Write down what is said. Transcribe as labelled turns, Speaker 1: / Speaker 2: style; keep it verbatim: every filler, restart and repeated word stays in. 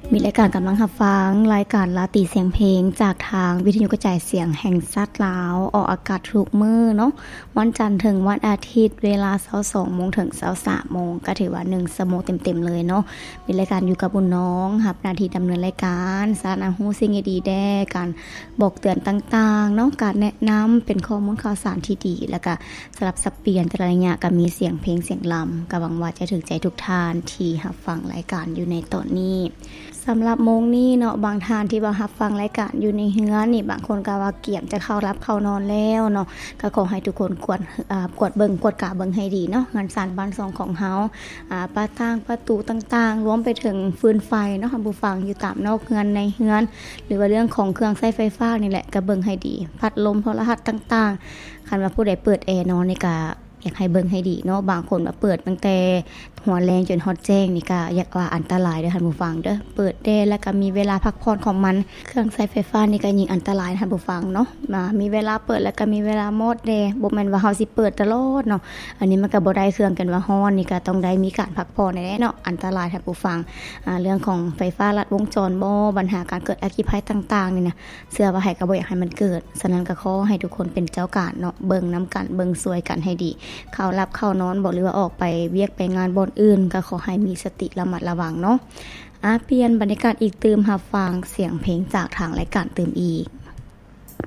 Speaker 1: มีรายการกำลังรับฟังรายการลาตีเสียงเพลงจากทางวิทยุกระจายเสียงแห่งชาติลาวออกอากาศทุกมื้อเนาะวันจันทร์ถึงวันอาทิตย์เวลา ยี่สิบสอง น. ถึง ยี่สิบสาม น. ก็ถือว่าหนึ่งชั่วโมงเต็มๆเลยเนาะมีรายการอยู่กับบุญน้องรับหน้าที่ดำเนินรายการสารอาฮู้สิ่งดีแด้การบอกเตือนต่างๆเนาะการแนะนำเป็นข้อมูลข่าวสารที่ดีแล้วก็สลับสับเปลี่ยนแต่ละระยะก็มีเสียงเพลงเสียงลำก็หวังว่าจะถึงใจทุกท่านที่รับฟังรายการอยู่ในตอนนี้สำหรับโมงนี้เนาะบางท่านที่ว่ารับฟังรายการอยู่ในเฮือนนี่บางคนก็ว่าเกี่ยมจะเข้ารับเข้านอนแล้วเนาะก็ขอให้ทุกคนกวดอ่ากวดเบิ่งกวดกะเบิ่งให้ดีเนาะงานสานบ้านซองของเฮาอ่าประตางประตูต่างๆรวมไปถึงฟืนไฟเนาะค่ะผู้ฟังอยู่ตามนอกเฮือนในเฮือนหรือว่าเรื่องของเครื่องใช้ไฟฟ้านี่แหละก็เบิ่งให้ดีพัดลมโทรทัศน์ต่างๆคันว่าผู้ใดเปิดแอร์นอนนี่ก็อยากให้เบิ่งให้ดีเนาะบางคนว่าเปิดตั้งแต่หัวแรงจนฮอดแจ้งนี่ก็อยากว่าอันตรายเด้อท่านผู้ฟังเด้อเปิดได้แล้วก็มีเวลาพักผ่อนของมันเครื่องใช้ไฟฟ้านี่ก็ยิ่งอันตรายท่านผู้ฟังเนาะมามีเวลาเปิดแล้วก็มีเวลาหมดเด้บ่แม่นว่าเฮาสิเปิดตลอดเนาะอันนี้มันก็บ่ได้เครื่องกันว่าฮ้อนนี่ก็ต้องได้มีการพักผ่อนแน่เนาะอันตรายท่านผู้ฟังอ่าเรื่องของไฟฟ้าลัดวงจรบ่ปัญหาการเกิดอัคคีภัยต่างๆนี่นะเชื่อว่าให้ก็บ่อยากให้มันเกิดฉะนั้นก็ขอให้ทุกคนเป็นเจ้าการเนาะเบิ่งนํกันเบิ่งช่วยกันให้ดีเข้ารับเข้านอนบ่หรือว่าออกไปเวียกไปงานบ่อนอื่นก็ขอให้มีสติระมัดระวังเนาะอ่ะเปลี่ยนบรรยากาศอีกตื่มรับฟังเสียงเพลงจากทางรายการตื่มอีก